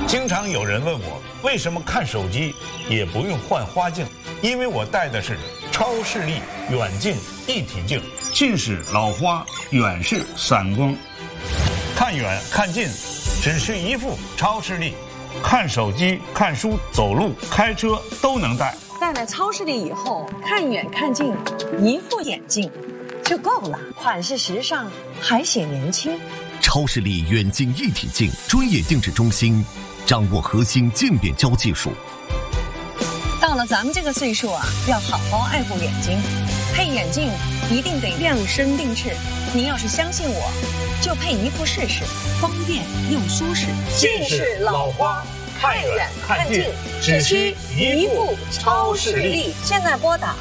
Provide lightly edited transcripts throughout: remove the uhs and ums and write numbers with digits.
经常有人问我，为什么看手机也不用换花镜？因为我戴的是超视力远近一体镜，近视老花，远视散光，看远看近只需一副超视力，看手机、看书、走路、开车都能戴。 戴了超视力以后，看远看近，一副眼镜就够了，款式时尚，还显年轻。 超视力远近一体镜专业定制中心，掌握核心渐变焦技术。 到了咱们这个岁数啊，要好好爱护眼睛，配眼镜一定得量身定制。您要是相信我，就配一副试试，方便又舒适。 近视老花，看远看近只需一副超视力。 现在拨打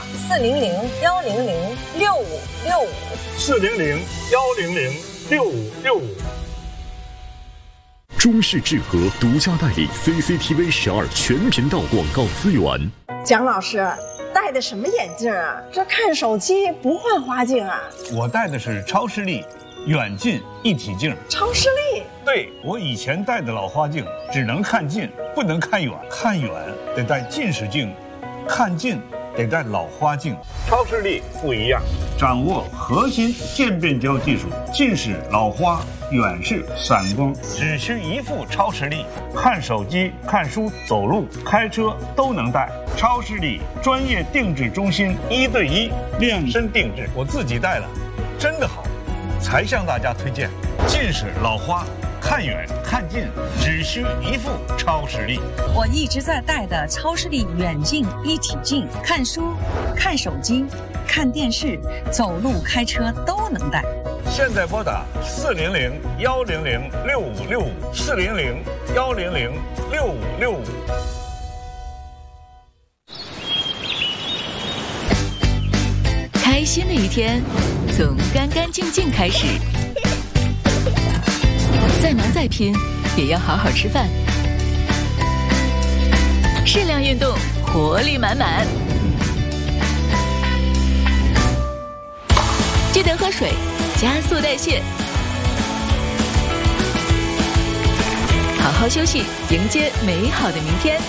400-100-6565，400-100-6565。 中视智和独家代理 CCTV 12全频道广告资源。 蒋老师戴的什么眼镜啊？这看手机不换花镜啊？ 我戴的是超视力远近一体镜。 超视力？ 对，我以前戴的老花镜只能看近，不能看远，看远得戴近视镜，看近得戴老花镜。超视力不一样，掌握核心渐变焦技术，近视老花，远视散光，只需一副超视力，看手机、看书、走路、开车都能戴。超视力专业定制中心，1对1量身定制，我自己戴了，真的好，才向大家推荐。近视老花，看远看近只需一副超视力。 我一直在戴的超视力远近一体镜，看书、看手机、看电视、走路、开车都能戴。 现在拨打400-100-6565，400-100-6565。 开心的一天从干干净净开始，再忙再拼也要好好吃饭，适量运动，活力满满。记得喝水，加速代谢，好好休息，迎接美好的明天。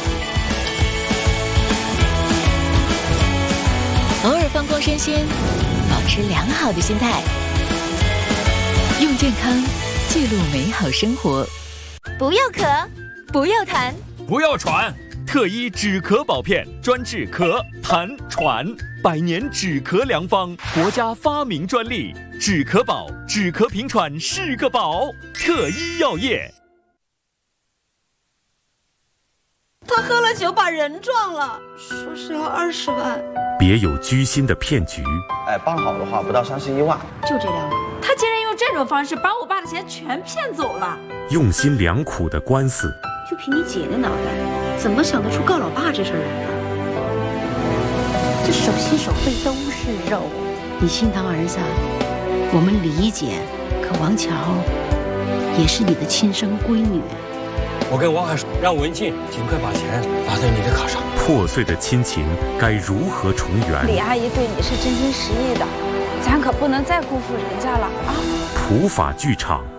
偶尔放光身心，保持良好的心态，用健康记录美好生活。 不要咳，不要痰， 不要喘。特一止咳宝片，专治咳、痰、喘，100年止咳良方，国家发明专利。止咳宝，止咳平喘是个宝。特一药业。 他喝了酒把人撞了，说是要20万。 别有居心的骗局。 办好的话不到31万。 就这辆，他竟然用这种方式把我爸的钱全骗走了。 用心良苦的官司。 就凭你姐的脑袋，怎么想得出告老爸这事儿来呢？这手心手背都是肉。 你心疼儿子，我们理解，可王乔也是你的亲生闺女。 我跟王海说，让文静尽快把钱打在你的卡上。 破碎的亲情该如何重圆？ 李阿姨对你是真心实意的，咱可不能再辜负人家了啊！ 普法剧场